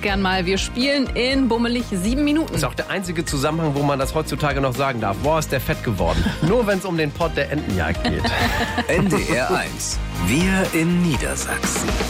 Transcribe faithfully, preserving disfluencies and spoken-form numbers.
gern mal. Wir spielen in bummelig sieben Minuten. Das ist auch der einzige Zusammenhang, wo man das heutzutage noch sagen darf. Boah, ist der fett geworden. Nur wenn es um den Pott der Entenjagd geht. N D R eins. Wir in Niedersachsen.